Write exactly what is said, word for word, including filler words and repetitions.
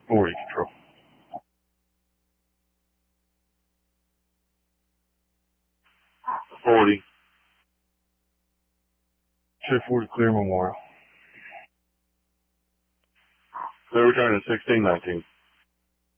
forty control. forty. Show forty clear Memorial. They're returning sixteen nineteen.